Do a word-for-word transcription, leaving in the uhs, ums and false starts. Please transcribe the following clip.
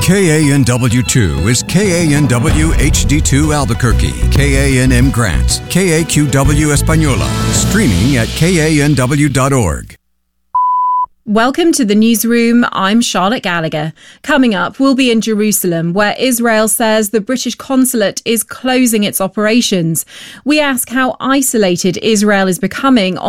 K A N W two is K A N W H D two Albuquerque, K A N M Grants, K A Q W Española, streaming at K A N W dot org. Welcome to the newsroom. I'm Charlotte Gallagher. Coming up, we'll be in Jerusalem, where Israel says the British consulate is closing its operations. We ask how isolated Israel is becoming